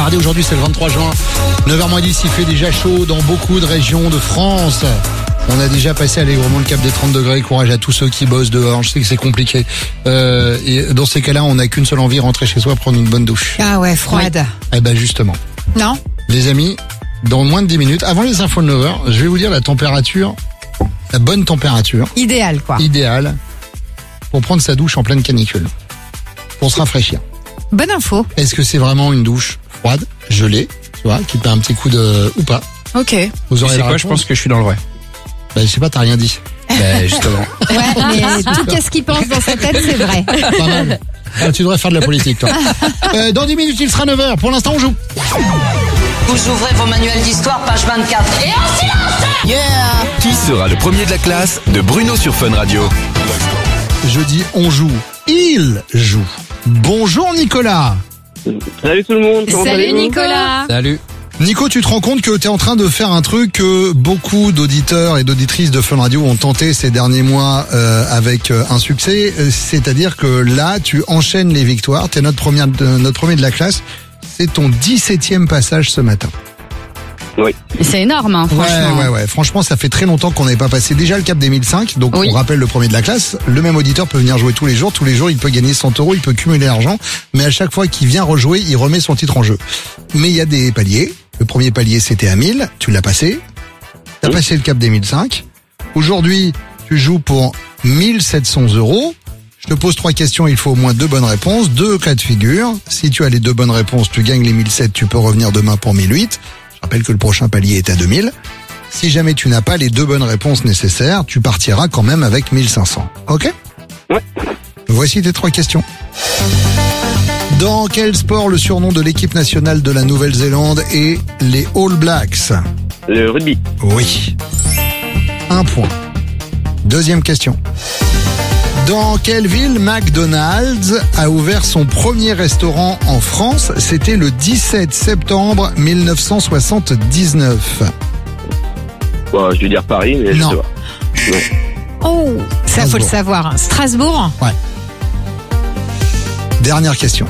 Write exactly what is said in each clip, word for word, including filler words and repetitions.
mardi, aujourd'hui c'est le vingt-trois juin. neuf heures moins dix, il fait déjà chaud dans beaucoup de régions de France. On a déjà passé allègrement le cap des trente degrés. Courage à tous ceux qui bossent dehors. Je sais que c'est compliqué. Euh, et dans ces cas-là, on n'a qu'une seule envie, rentrer chez soi, prendre une bonne douche. Ah ouais, froide. Eh ben justement. Non. Les amis, dans moins de dix minutes, avant les infos de neuf heures, je vais vous dire la température, la bonne température. Idéal, quoi. Idéale pour prendre sa douche en pleine canicule. Pour se rafraîchir. Bonne info. Est-ce que c'est vraiment une douche froide, gelée, tu vois, qui te met un petit coup de... ou pas? Ok. Vous aurez C'est la quoi, réponse. je pense que je suis dans le vrai. Bah, je sais pas, t'as rien dit. Bah, justement. Ouais, mais tout qu'est-ce qu'il pense dans sa tête, c'est vrai. Pas mal. Ah, tu devrais faire de la politique, toi. Euh, dans dix minutes, il sera neuf heures. Pour l'instant, on joue. Vous ouvrez vos manuels d'histoire, page vingt-quatre. Et en silence! Yeah! Qui sera le premier de la classe de Bruno sur Fun Radio? Je dis on joue. Il joue. Bonjour, Nicolas. Salut tout le monde. comment Salut allez-vous Nicolas. Salut. Nico, tu te rends compte que tu es en train de faire un truc que beaucoup d'auditeurs et d'auditrices de Fun Radio ont tenté ces derniers mois euh, avec euh, un succès. Euh, C'est-à-dire que là, tu enchaînes les victoires. Tu es notre, première, euh, notre premier de la classe. C'est ton dix-septième passage ce matin. Oui. C'est énorme, hein, franchement. Ouais, ouais, ouais. Franchement, ça fait très longtemps qu'on n'avait pas passé déjà le cap des mille cinq. Donc, Oui. on rappelle le premier de la classe. Le même auditeur peut venir jouer tous les jours. Tous les jours, il peut gagner cent euros. Il peut cumuler l'argent. Mais à chaque fois qu'il vient rejouer, il remet son titre en jeu. Mais il y a des paliers. Le premier palier, c'était à mille. Tu l'as passé. T'as Oui. passé le cap des mille cinq. Aujourd'hui, tu joues pour mille sept cents euros. Je te pose trois questions. Il faut au moins deux bonnes réponses. Deux cas de figure. Si tu as les deux bonnes réponses, tu gagnes les mille sept. Tu peux revenir demain pour mille huit. Je rappelle que le prochain palier est à deux mille. Si jamais tu n'as pas les deux bonnes réponses nécessaires, tu partiras quand même avec mille cinq cents. Ok? Ouais. Voici tes trois questions. Dans quel sport le surnom de l'équipe nationale de la Nouvelle-Zélande est les All Blacks? Le rugby. Oui. Un point. Deuxième question. Dans quelle ville McDonald's a ouvert son premier restaurant en France? C'était le dix-sept septembre mille neuf cent soixante-dix-neuf. Bon, je vais dire Paris, mais Non. je sais pas. Non. Oh, ça faut Strasbourg. le savoir. Strasbourg. Dernière question.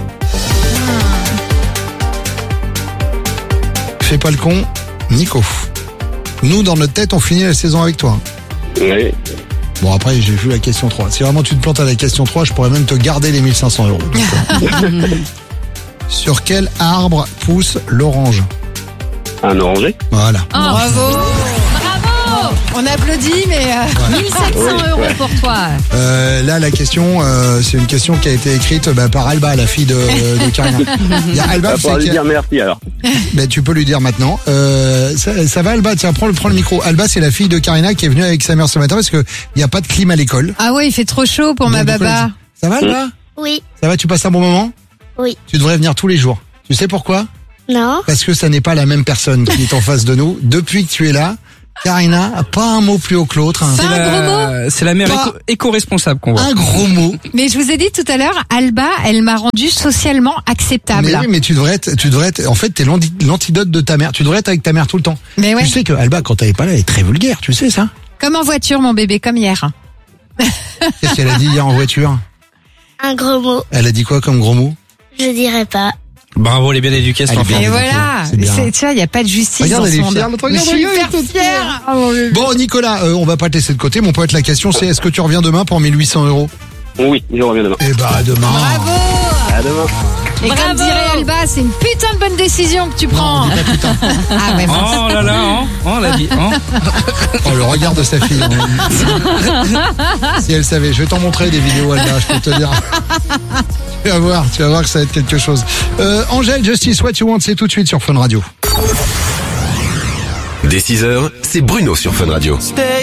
Fais pas le con, Nico. Nous, dans notre tête, on finit la saison avec toi. Oui. Bon, après, j'ai vu la question trois. Si vraiment tu te plantes à la question trois, je pourrais même te garder les mille cinq cents euros. Donc, euh, sur quel arbre pousse l'orange? Un oranger. Voilà. Oh, bravo. Bravo. On applaudit, mais euh, mille sept cents Ouais, euros ouais. pour toi. Euh, là, la question, euh, c'est une question qui a été écrite bah, par Alba, la fille de, de Karina. Il y a Alba, On tu va sais lui qui a- dire merci alors. Ben, tu peux lui dire maintenant. Euh, ça, ça va, Alba? Tiens, prends le, prends le micro. Alba, c'est la fille de Karina qui est venue avec sa mère ce matin parce que il n'y a pas de clim à l'école. Ah ouais, il fait trop chaud pour ma Donc, du coup, baba. Ça va, Alba? Oui. Ça va, tu passes un bon moment? Oui. Tu devrais venir tous les jours. Tu sais pourquoi? Non. Parce que ça n'est pas la même personne qui est en face de nous. Depuis que tu es là, Karina a pas un mot plus haut que l'autre. hein. Pas un gros La- C'est la mère Pas- éco- éco-responsable qu'on voit. Un gros mot. Mais je vous ai dit tout à l'heure, Alba, elle m'a rendu socialement acceptable. Mais oui, mais tu devrais être, tu devrais être, en fait, t'es l'anti- l'antidote de ta mère. Tu devrais être avec ta mère tout le temps. Mais ouais. Tu sais que Alba, quand elle est pas là, elle est très vulgaire. Tu sais ça? Comme en voiture, mon bébé, comme hier. Qu'est-ce qu'elle a dit hier en voiture? Un gros mot. Elle a dit quoi comme gros mot? Je dirais pas. Bravo, elle est bien éduquée, cette Elle est bien enfant. Et éduquée, voilà. c'est bien. C'est- Tu vois, il n'y a pas de justice Regarde, dans elle ce est monde. fière, l'autre, Je regarde, suis regarde, hyper elle est toute fière. Oh, mon bébé. Bon, Nicolas, euh, on va pas te laisser de côté. Mon pote, la question c'est est-ce que tu reviens demain pour mille huit cents euros? Oui, je reviens demain. Eh bah, demain. Bravo. À demain. Et comme Bravo. dirait Alba, c'est une putain de bonne décision que tu prends. Non, dis pas putain. Ah ouais, mince. Oh là là, hein, oh, la vie, hein. Oh, le regard de sa fille. hein. Si elle savait, je vais t'en montrer des vidéos, Alba, je peux te dire. Tu vas voir, tu vas voir que ça va être quelque chose. Euh, Angèle, Justice, What You Want, c'est tout de suite sur Fun Radio. Dès six heures, c'est Bruno sur Fun Radio.